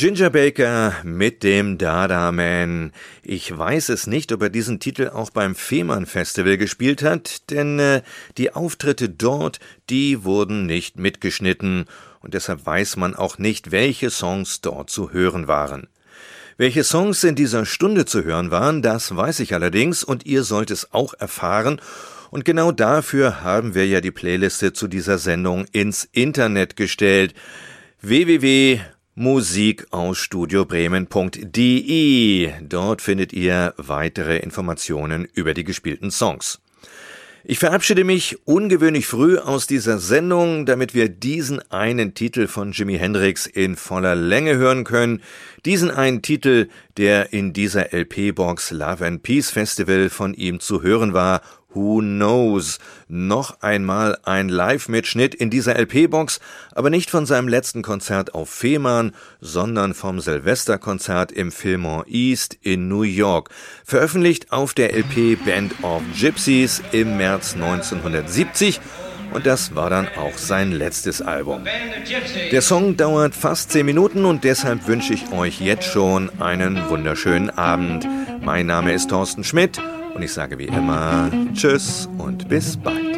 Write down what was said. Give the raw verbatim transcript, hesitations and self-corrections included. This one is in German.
Ginger Baker mit dem Dada Man. Ich weiß es nicht, ob er diesen Titel auch beim Fehmarn Festival gespielt hat, denn äh, die Auftritte dort, die wurden nicht mitgeschnitten und deshalb weiß man auch nicht, welche Songs dort zu hören waren. Welche Songs in dieser Stunde zu hören waren, das weiß ich allerdings und ihr sollt es auch erfahren. Und genau dafür haben wir ja die Playliste zu dieser Sendung ins Internet gestellt. w w w punkt musik aus studio bremen punkt de. Dort findet ihr weitere Informationen über die gespielten Songs. Ich verabschiede mich ungewöhnlich früh aus dieser Sendung, damit wir diesen einen Titel von Jimi Hendrix in voller Länge hören können. Diesen einen Titel, der in dieser L P-Box Love and Peace Festival von ihm zu hören war. Who Knows? Noch einmal ein Live-Mitschnitt in dieser L P-Box, aber nicht von seinem letzten Konzert auf Fehmarn, sondern vom Silvesterkonzert im Fillmore East in New York. Veröffentlicht auf der L P Band of Gypsies im März neunzehnhundertsiebzig. Und das war dann auch sein letztes Album. Der Song dauert fast zehn Minuten und deshalb wünsche ich euch jetzt schon einen wunderschönen Abend. Mein Name ist Thorsten Schmidt und ich sage wie immer Tschüss und bis bald.